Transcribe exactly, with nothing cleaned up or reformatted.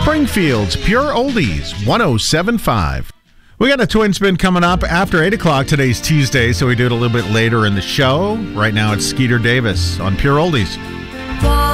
Springfield's Pure Oldies, one oh seven point five. We got a twin spin coming up after eight o'clock. Today's Tuesday, so we do it a little bit later in the show. Right now, it's Skeeter Davis on Pure Oldies.